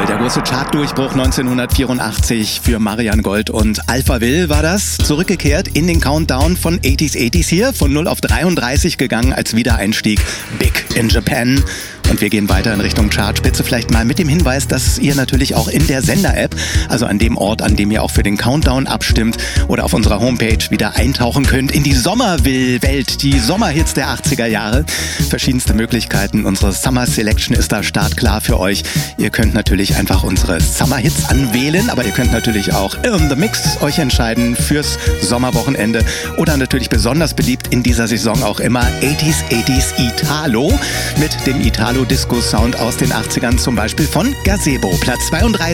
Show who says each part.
Speaker 1: Toll, der große Chartdurchbruch 1984 für Marianne Gold und Alphaville war das. Zurückgekehrt in den Countdown von 80s hier, von 0 auf 33 gegangen als Wiedereinstieg. Big in Japan. Und wir gehen weiter in Richtung Chartspitze, vielleicht mal mit dem Hinweis, dass ihr natürlich auch in der Sender-App, also an dem Ort, an dem ihr auch für den Countdown abstimmt oder auf unserer Homepage wieder eintauchen könnt in die Sommerwelt, die Sommerhits der 80er Jahre. Verschiedenste Möglichkeiten. Unsere Summer Selection ist da startklar für euch. Ihr könnt natürlich einfach unsere Summer-Hits anwählen, aber ihr könnt natürlich auch in the Mix euch entscheiden fürs Sommerwochenende oder natürlich besonders beliebt in dieser Saison auch immer 80s Italo mit dem Italo-Disco-Sound aus den 80ern, zum Beispiel von Gazebo. Platz 32.